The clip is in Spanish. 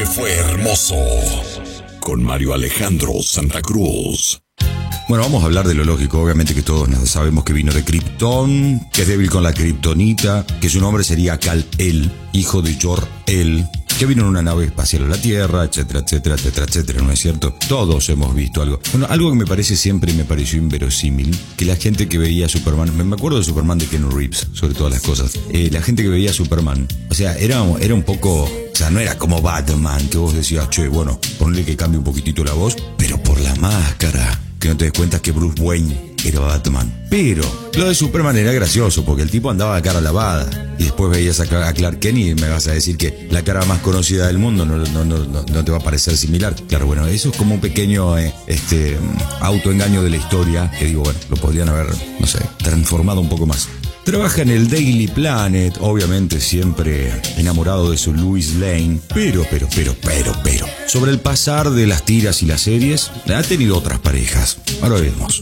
fue hermoso. Con Mario Alejandro Santa Cruz. Bueno, vamos a hablar de lo lógico. Obviamente que todos sabemos que vino de Krypton, que es débil con la kriptonita, que su nombre sería Kal-El, hijo de Jor-El, que vino en una nave espacial a la Tierra, etcétera, etcétera, etcétera, etcétera, ¿no es cierto? Todos hemos visto algo. Bueno, algo que me pareció inverosímil, que la gente que veía a Superman, me acuerdo de Superman de Keanu Reeves, sobre todas las cosas, la gente que veía a Superman, o sea, era un poco, o sea, no era como Batman, que vos decías, che, bueno, ponle que cambie un poquitito la voz, pero por la máscara, que no te des cuenta que Bruce Wayne era Batman. Pero lo de Superman era gracioso, porque el tipo andaba a cara lavada. Y después veías a Clark Kent y me vas a decir que la cara más conocida del mundo no te va a parecer similar. Claro, bueno, eso es como un pequeño autoengaño de la historia, que digo, bueno, lo podrían haber, no sé, transformado un poco más. Trabaja en el Daily Planet, obviamente siempre enamorado de su Lois Lane, pero. Sobre el pasar de las tiras y las series, ha tenido otras parejas. Ahora vemos.